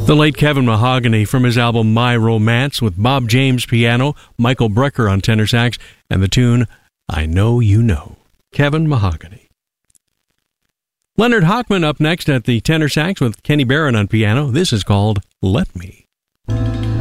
The late Kevin Mahogany from his album My Romance, with Bob James piano, Michael Brecker on tenor sax, and the tune I Know You Know. Kevin Mahogany. Leonard Hochman up next at the tenor sax with Kenny Barron on piano. This is called Let Me.